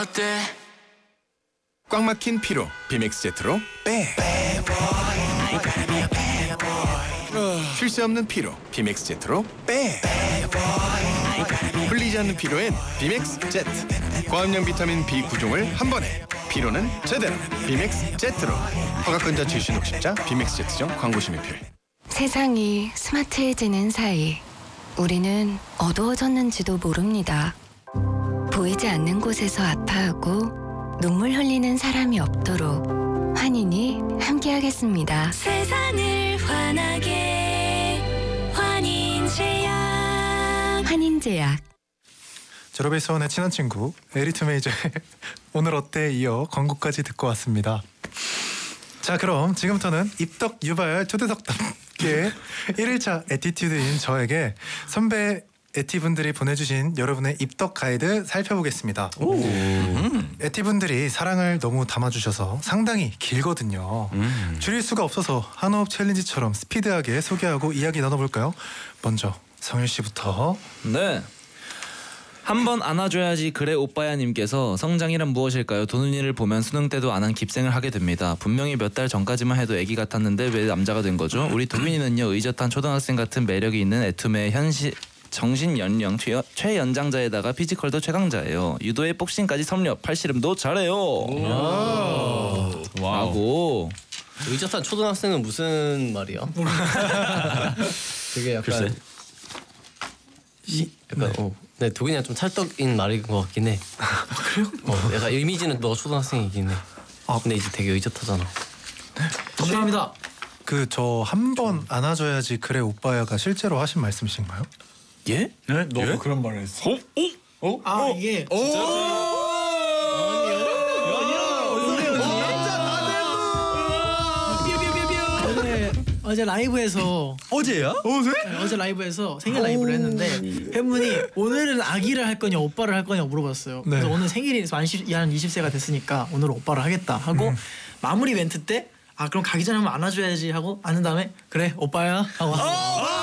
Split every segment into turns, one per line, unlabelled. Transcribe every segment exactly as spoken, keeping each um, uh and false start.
어때?
꽉 막힌 피로 비맥스 제트로 빼. 쉴 새 없는 피로 비맥스 제트로 빼. 풀리지 않는 피로엔 비맥스 제트. 고함량 비타민 비 구 종을 한 번에. 피로는 제대로 비맥스 제트로. 허가권자 출신 독심자 비맥스 제트점 광고심의필.
세상이 스마트해지는 사이 우리는 어두워졌는지도 모릅니다. 보이지 않는 곳에서 아파하고 눈물 흘리는 사람이 없도록 환인이 함께하겠습니다.
세상을 환하게 환인제약.
환인제약.
졸업의 수원의 친한 친구 에리트 메이저의 오늘 어때 이어 광고까지 듣고 왔습니다. 자, 그럼 지금부터는 입덕 유발 초대석답게 일 일차 에티튜드인 저에게 선배 에티분들이 보내주신 여러분의 입덕 가이드 살펴보겠습니다. 음. 에티분들이 사랑을 너무 담아주셔서 상당히 길거든요. 음. 줄일 수가 없어서 한호흡 챌린지처럼 스피드하게 소개하고 이야기 나눠볼까요? 먼저 성일씨부터.
네. 한 번 안아줘야지 그래 오빠야 님께서 성장이란 무엇일까요? 도눈이를 보면 수능 때도 안 한 깁생을 하게 됩니다. 분명히 몇 달 전까지만 해도 애기 같았는데 왜 남자가 된 거죠? 우리 도균이는요 의젓한 초등학생 같은 매력이 있는 애툼의 현실 정신 연령 최, 최연장자에다가 피지컬도 최강자예요. 유도의 복싱까지 섭렵, 팔씨름도 잘해요. 라고.
의젓한 초등학생은 무슨 말이야? 되게 약간
글쎄.
시, 약간 네. 어, 네 도균이가 좀 찰떡인 말인 것 같긴 해.
아, 그래요?
어, 약간 이미지는 너가 초등학생이긴 해. 아 근데 이제 되게 의젓하잖아.
네.
감사합니다.
그 저 한 번 안아줘야지 그래 오빠야가 실제로 하신 말씀이신가요?
예?
네? 너가
예?
그런 말을 했어?
어? 어?
어?
아
어?
이게
오!
어제 어제 라이브에서
어제야?
어제?
네, 어제 라이브에서 생일 라이브를 했는데 팬분이 오늘은 아기를 할 거냐 오빠를 할 거냐 물어봤어요.
네.
그래서 오늘 생일이 만 이십 세가 됐으니까 오늘 오빠를 하겠다 하고 음. 마무리 멘트 때 아 그럼 가기 전에 한번 안아줘야지 하고 안은 다음에 그래 오빠야 하고 왔어요.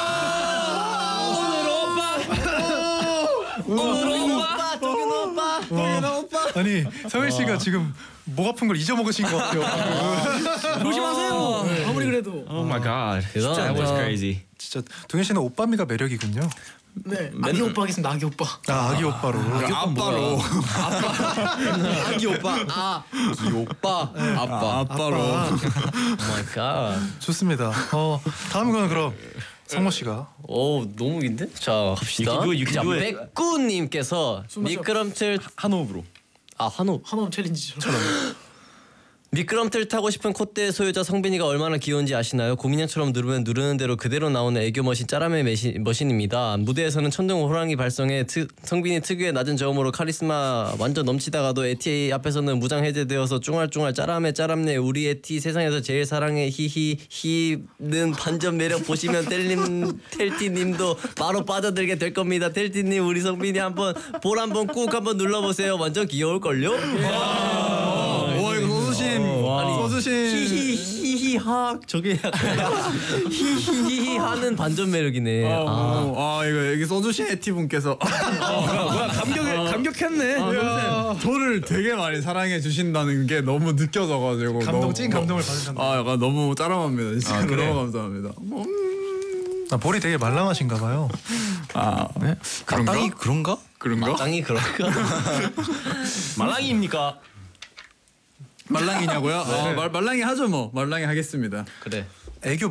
오늘 오빠, 도균 오빠, 도균 오빠.
아니 성일 씨가 지금 목 아픈 걸 잊어먹으신 것 같아요.
조심하세요. 네. 아무리 그래도.
Oh my god.
대단하다.
That was crazy.
진짜 동현 씨는 오빠미가 매력이군요.
네. 아기 오빠 하겠습니다. 아기 오빠.
아, 아기 오빠로.
아빠로.
아기 오빠. 아, 아기 오빠. 아빠.
아빠로.
오 마이 갓.
좋습니다. 어 다음 거는 그럼 성모 씨가.
오 너무 긴데? 자 갑시다.
You can do it, you can do it.
백구님께서 미끄럼틀
한호흡으로.
아 한호
한호흡 챌린지처럼.
미끄럼틀 타고 싶은 콧대 소유자 성빈이가 얼마나 귀여운지 아시나요? 고민형처럼 누르면 누르는 대로 그대로 나오는 애교 머신 짜라메 머신, 머신입니다. 무대에서는 천둥 호랑이 발성에 트, 성빈이 특유의 낮은 저음으로 카리스마 완전 넘치다가도 에티 앞에서는 무장 해제되어서 쭝알쭝알 짜라메 짜람네 우리 에티 세상에서 제일 사랑해 히히 히는 반전 매력 보시면 텔님 텔티님도 바로 빠져들게 될 겁니다. 텔티님 우리 성빈이 한번 볼 한번 꾹 한번 눌러보세요. 완전 귀여울걸요?
와 이거 소수신.
아니
소수신.
히히히히하 저게 히히히히 하는 반전 매력이네.
아,
아,
아 이거 여기 소주신 에티분께서
뭐야 감격 감격했네.
야, 저를 되게 많이 사랑해 주신다는 게 너무 느껴져가지고
감동
너무,
찐 감동을 받으셨나요?
아 약간 너무 짜람합니다. 진짜
아, 그래?
너무 감사합니다.
아, 볼이 되게 말랑하신가 봐요.
아 네? 그런가?
마땅히 그런가?
그런가?
마땅히 그럴까?
말랑이입니까?
말랑이냐고요? 아, 말 말랑이 하죠 뭐 말랑이 하겠습니다.
그래.
애교